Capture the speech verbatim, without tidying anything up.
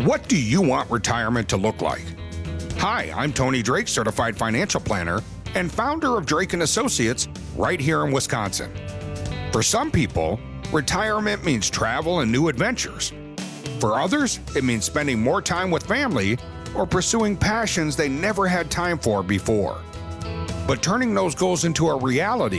What do you want retirement to look like? Hi, I'm Tony Drake, certified financial planner and founder of Drake and Associates right here in Wisconsin. For some people, retirement means travel and new adventures. For others, it means spending more time with family or pursuing passions they never had time for before. But turning those goals into a reality